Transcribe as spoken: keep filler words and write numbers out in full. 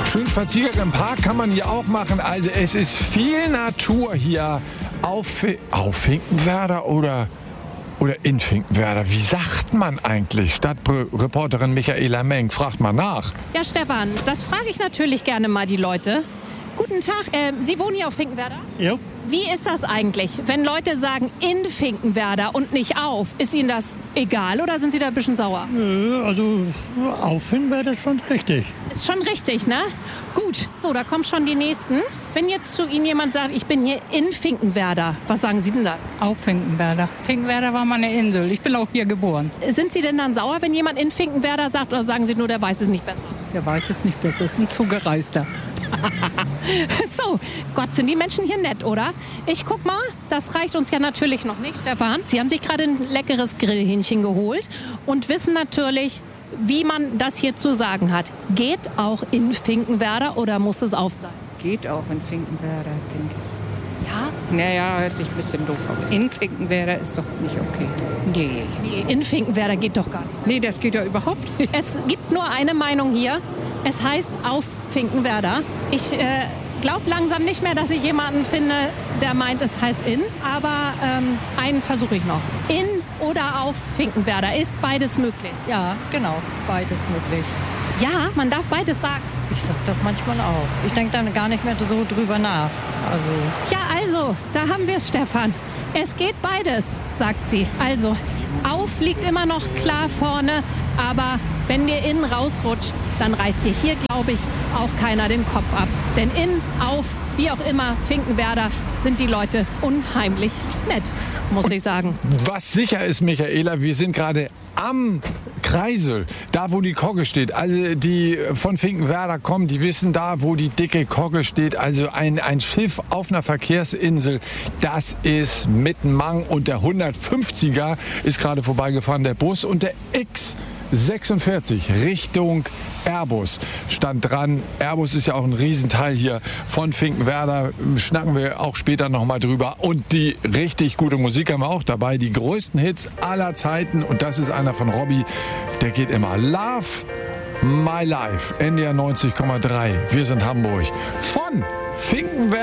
Schön Spaziergang im Park kann man hier auch machen. Also es ist viel Natur hier auf, auf Finkenwerder oder, oder in Finkenwerder. Wie sagt man eigentlich? Stadtreporterin Michaela Menk, fragt mal nach. Ja, Stefan, das frage ich natürlich gerne mal die Leute. Guten Tag, äh, Sie wohnen hier auf Finkenwerder? Ja. Wie ist das eigentlich, wenn Leute sagen in Finkenwerder und nicht auf? Ist Ihnen das egal oder sind Sie da ein bisschen sauer? Nö, also auffinden wäre das schon richtig. Ist schon richtig, ne? Gut, so, da kommen schon die Nächsten. Wenn jetzt zu Ihnen jemand sagt, ich bin hier in Finkenwerder, was sagen Sie denn da? Auf Finkenwerder. Finkenwerder war mal eine Insel. Ich bin auch hier geboren. Sind Sie denn dann sauer, wenn jemand in Finkenwerder sagt, oder sagen Sie nur, der weiß es nicht besser? Der weiß es nicht besser. Das ist ein Zugereister. So, Gott, sind die Menschen hier nett, oder? Ich guck mal, das reicht uns ja natürlich noch nicht, Stefan. Sie haben sich gerade ein leckeres Grillhähnchen geholt und wissen natürlich, wie man das hier zu sagen hat. Geht auch in Finkenwerder oder muss es auf sein? Geht auch in Finkenwerder, denke ich. Ja? Naja, hört sich ein bisschen doof an. In Finkenwerder ist doch nicht okay. Nee. Nee, in Finkenwerder geht doch gar nicht. Nee, das geht ja überhaupt nicht. Es gibt nur eine Meinung hier. Es heißt auf Finkenwerder. Ich äh, glaube langsam nicht mehr, dass ich jemanden finde, der meint, es heißt in. Aber ähm, einen versuche ich noch. In oder auf Finkenwerder. Ist beides möglich? Ja, genau, beides möglich. Ja, man darf beides sagen. Ich sag das manchmal auch. Ich denke dann gar nicht mehr so drüber nach. Also. Ja, also, da haben wir es, Stefan. Es geht beides, sagt sie. Also, auf liegt immer noch klar vorne, aber wenn dir innen rausrutscht, dann reißt dir hier, glaube ich, auch keiner den Kopf ab. Denn in, auf, wie auch immer, Finkenwerder sind die Leute unheimlich nett, muss ich sagen. Was sicher ist, Michaela, wir sind gerade am Kreisel, da wo die Kogge steht. Also die von Finkenwerder kommen, die wissen da, wo die dicke Kogge steht. Also ein, ein Schiff auf einer Verkehrsinsel, das ist mitten Mang. Und der hundertfünfziger ist gerade vorbeigefahren, der Bus. Und der X sechsundvierzig Richtung Airbus stand dran. Airbus ist ja auch ein Riesenteil hier von Finkenwerder. Schnacken wir auch später noch mal drüber. Und die richtig gute Musik haben wir auch dabei. Die größten Hits aller Zeiten. Und das ist einer von Robbie. Der geht immer. Love My Life. N D R neunzig Komma drei. Wir sind Hamburg. Von Finkenwerder.